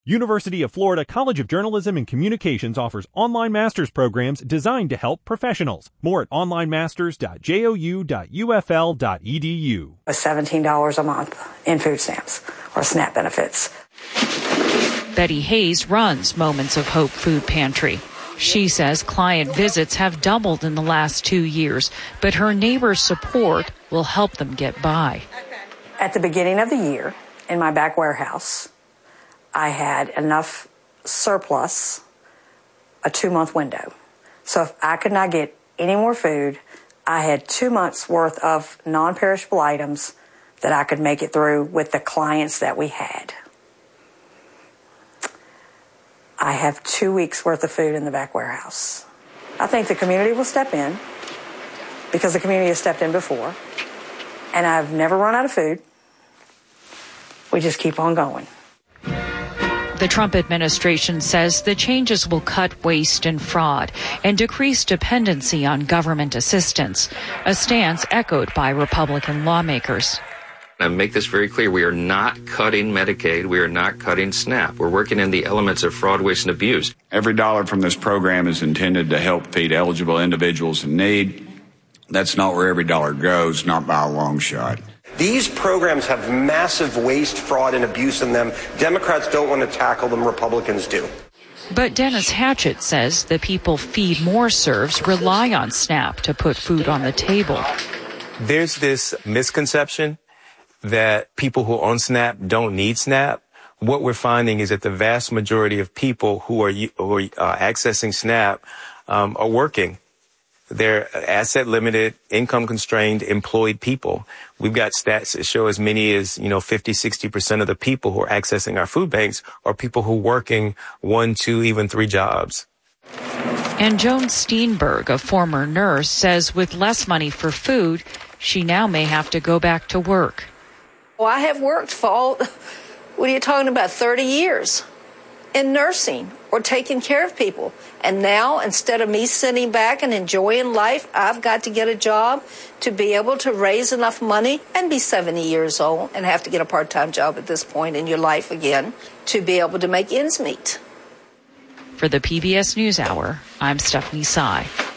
University of Florida College of Journalism and Communications offers online master's programs designed to help professionals. More at onlinemasters.jou.ufl.edu. $17 a month in food stamps or SNAP benefits. Betty Hayes runs Moments of Hope Food Pantry. She says client visits have doubled in the last 2 years, but her neighbors' support will help them get by. At the beginning of the year, in my back warehouse, I had enough surplus, a 2-month window. So if I could not get any more food, I had 2 months worth of non-perishable items that I could make it through with the clients that we had. I have 2 weeks worth of food in the back warehouse. I think the community will step in because the community has stepped in before, and I've never run out of food. We just keep on going. The Trump administration says the changes will cut waste and fraud and decrease dependency on government assistance, a stance echoed by Republican lawmakers. I make this very clear. We are not cutting Medicaid. We are not cutting SNAP. We're working in the elements of fraud, waste, and abuse. Every dollar from this program is intended to help feed eligible individuals in need. That's not where every dollar goes, not by a long shot. These programs have massive waste, fraud, and abuse in them. Democrats don't want to tackle them. Republicans do. But Dennis Hatchett says the people Feed More serves rely on SNAP to put food on the table. There's this misconception that people who own SNAP don't need SNAP. What we're finding is that the vast majority of people who are accessing SNAP are working. They're asset limited, income constrained, employed people. We've got stats that show as many as, 50, 60% of the people who are accessing our food banks are people who are working 1, 2, even 3 jobs. And Joan Steenberg, a former nurse, says with less money for food, she now may have to go back to work. Well, I have worked for 30 years in nursing or taking care of people. And now, instead of me sitting back and enjoying life, I've got to get a job to be able to raise enough money and be 70 years old and have to get a part-time job at this point in your life again to be able to make ends meet. For the PBS NewsHour, I'm Stephanie Sy.